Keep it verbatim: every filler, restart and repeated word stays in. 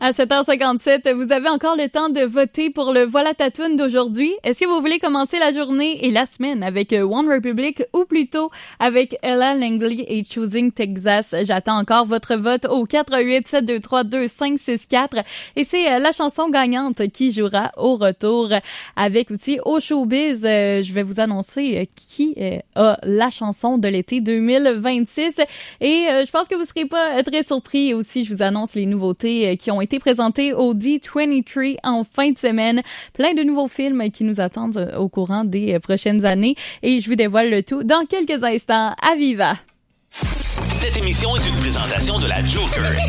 À sept heures cinquante-sept, vous avez encore le temps de voter pour le Voilà ta toune d'aujourd'hui. Est-ce que vous voulez commencer la journée et la semaine avec One Republic ou plutôt avec Ella Langley et Choosing Texas? J'attends encore votre vote au quatre huit sept deux trois deux cinq six quatre et c'est la chanson gagnante qui jouera au retour. Avec aussi au showbiz, je vais vous annoncer qui a la chanson de l'été deux mille vingt-six et je pense que vous serez pas très surpris aussi. Je vous annonce les nouveautés qui ont été présenté au D vingt-trois en fin de semaine. Plein de nouveaux films qui nous attendent au courant des prochaines années et je vous dévoile le tout dans quelques instants à Viva. Cette émission est une présentation de la Joker,